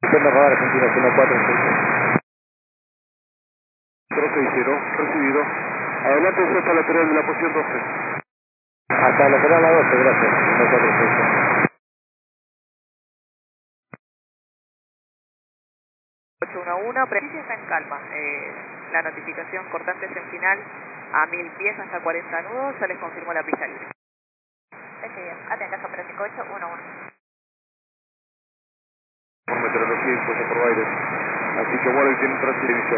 Sistema radar Argentina 1466. 060, recibido. Adelante, hasta lateral de la posición 12. Hasta lateral a 12, gracias. 1466. 811, precisa está en calma. La notificación cortantes en final a 1000 pies hasta 40 nudos, ya les confirmó la pista libre. Recibido. Atenta, Japón 5811. Por meteorología impuesta por Biden. Así que Waller tiene otra televisión.